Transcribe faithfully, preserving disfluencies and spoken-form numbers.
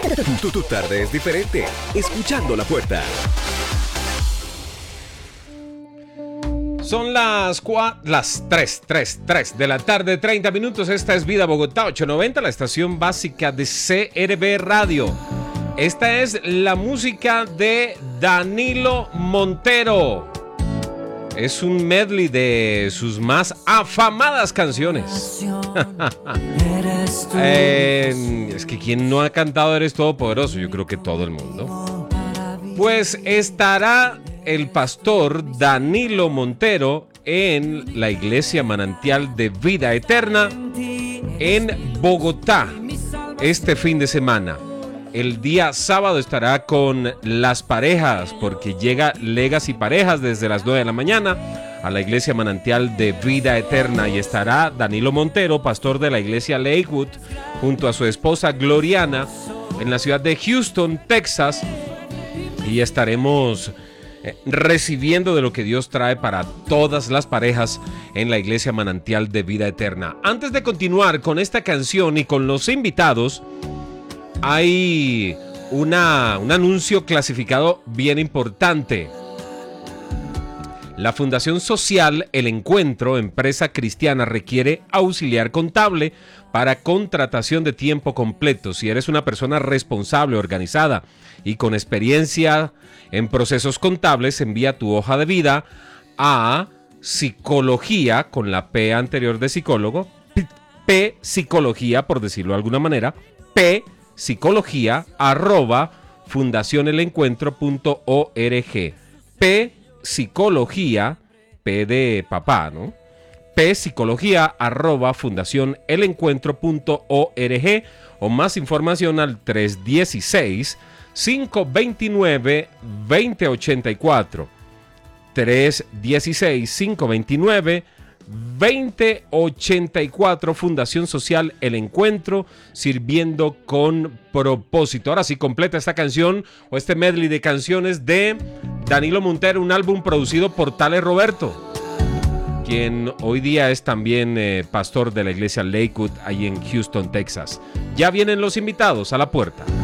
Tu, tu tarde es diferente. Escuchando La Puerta. Son las cua- las tres, tres, tres de la tarde, treinta minutos. Esta es Vida Bogotá ochocientos noventa, la estación básica de C R B Radio. Esta es la música de Danilo Montero. Es un medley de sus más afamadas canciones. eh, es que quien no ha cantado Eres Todopoderoso, yo creo que todo el mundo. Pues estará el pastor Danilo Montero en la Iglesia Manantial de Vida Eterna en Bogotá este fin de semana. El día sábado estará con las parejas, porque llega Legacy Parejas desde las nueve de la mañana a la Iglesia Manantial de Vida Eterna, y estará Danilo Montero, pastor de la Iglesia Lakewood, junto a su esposa Gloriana en la ciudad de Houston, Texas, y estaremos recibiendo de lo que Dios trae para todas las parejas en la Iglesia Manantial de Vida Eterna. Antes de continuar con esta canción y con los invitados, hay una, un anuncio clasificado bien importante. La Fundación Social El Encuentro, empresa cristiana, requiere auxiliar contable para contratación de tiempo completo. Si eres una persona responsable, organizada y con experiencia en procesos contables, envía tu hoja de vida a psicología, con la P anterior de psicólogo, P, P psicología, por decirlo de alguna manera, P psicología arroba fundacionelencuentro punto org. P psicología, P de papá, ¿no? P psicología arroba fundacionelencuentro punto org, o más información al tres uno seis, cinco dos nueve, dos cero ocho cuatro. tres uno seis, cinco dos nueve, dos cero ocho cuatro. Fundación Social El Encuentro, sirviendo con propósito. Ahora sí, completa esta canción o este medley de canciones de Danilo Montero, un álbum producido por Tale Roberto, quien hoy día es también eh, pastor de la iglesia Lakewood ahí en Houston, Texas. Ya vienen los invitados a la puerta.